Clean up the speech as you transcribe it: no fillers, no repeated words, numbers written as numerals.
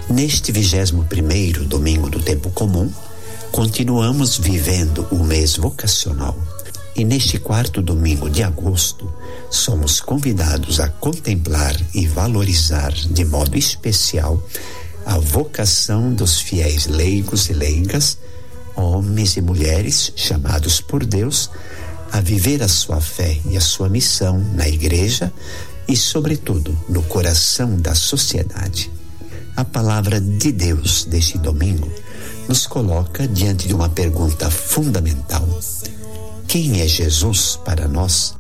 Neste 21º domingo do tempo comum, continuamos vivendo o mês vocacional. E neste 4º domingo de agosto, somos convidados a contemplar e valorizar de modo especial a vocação dos fiéis leigos e leigas, homens e mulheres chamados por Deus a viver a sua fé e a sua missão na igreja e, sobretudo, no coração da sociedade. A palavra de Deus deste domingo nos coloca diante de uma pergunta fundamental: quem é Jesus para nós?